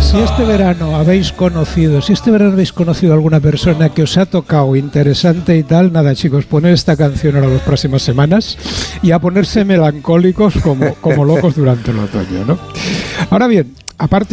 Si este verano habéis conocido alguna persona que os ha tocado interesante y tal, nada, chicos, poner esta canción ahora las próximas semanas y a ponerse melancólicos como locos durante el otoño, ¿no? Ahora bien, aparte